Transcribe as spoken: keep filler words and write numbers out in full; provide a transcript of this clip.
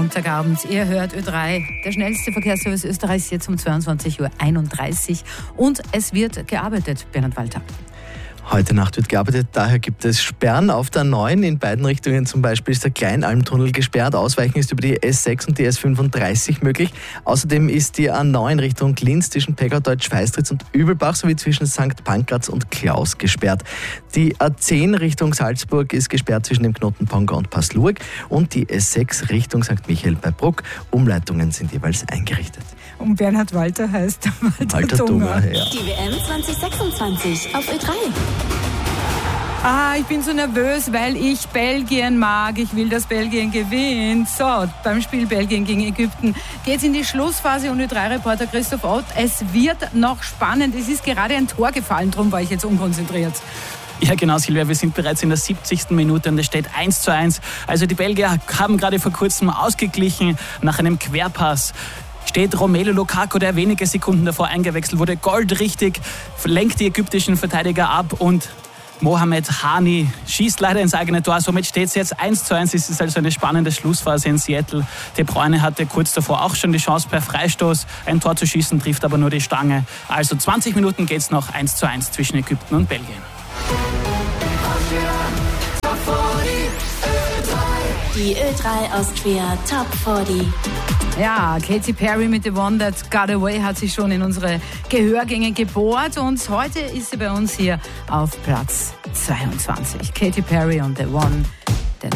Montagabend. Ihr hört Ö drei, der schnellste Verkehrsservice Österreichs, jetzt um zweiundzwanzig Uhr einunddreißig. Und es wird gearbeitet, Bernhard Walter. Heute Nacht wird gearbeitet, daher gibt es Sperren auf der neun in beiden Richtungen. Zum Beispiel ist der Kleinalmtunnel gesperrt. Ausweichen ist über die S sechs und die S fünfunddreißig möglich. Außerdem ist die A neun Richtung Linz zwischen Pegau-Deutsch, Feistritz und Übelbach sowie zwischen Sankt Pankraz und Klaus gesperrt. Die A zehn Richtung Salzburg ist gesperrt zwischen dem Knoten Ponga und Passlurg und die S sechs Richtung Sankt Michael bei Bruck. Umleitungen sind jeweils eingerichtet. Und Bernhard Walter heißt Walter, Walter Dunger. Dunger, ja. Die W M zwanzig sechsundzwanzig auf Ö drei. Ah, ich bin so nervös, weil ich Belgien mag. Ich will, dass Belgien gewinnt. So, beim Spiel Belgien gegen Ägypten geht's in die Schlussphase und Ö drei Reporter Christoph Ott. Es wird noch spannend. Es ist gerade ein Tor gefallen, darum war ich jetzt unkonzentriert. Ja genau, Silvia, wir sind bereits in der siebzigsten Minute und es steht eins zu eins. Also die Belgier haben gerade vor kurzem ausgeglichen nach einem Querpass. Steht Romelu Lukaku, der wenige Sekunden davor eingewechselt wurde, goldrichtig, lenkt die ägyptischen Verteidiger ab und Mohamed Hani schießt leider ins eigene Tor. Somit steht es jetzt eins zu eins. Es ist also eine spannende Schlussphase in Seattle. De Bruyne hatte kurz davor auch schon die Chance, per Freistoß ein Tor zu schießen, trifft aber nur die Stange. Also zwanzig Minuten geht es noch eins zu eins zwischen Ägypten und Belgien. Die Ö drei Austria Top vierzig. Ja, Katy Perry mit The One That Got Away hat sich schon in unsere Gehörgänge gebohrt und heute ist sie bei uns hier auf Platz zweiundzwanzig. Katy Perry und The One